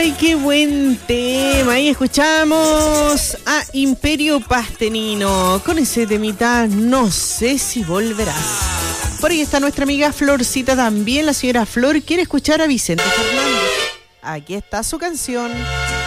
Ay, qué buen tema. Ahí escuchamos a Imperio Pastenino con ese temita, no sé si volverás. Por ahí está nuestra amiga Florcita también. La señora Flor quiere escuchar a Vicente Fernández. Aquí está su canción.